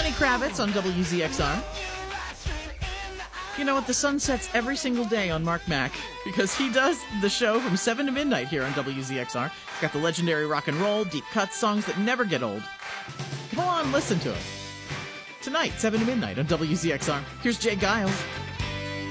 Lenny Kravitz on WZXR. You know what? The sun sets every single day on Mark Mack because he does the show from 7 to midnight here on WZXR. He's got the legendary rock and roll, deep cut songs that never get old. Come on, listen to it. Tonight, 7 to midnight on WZXR. Here's Jay Giles.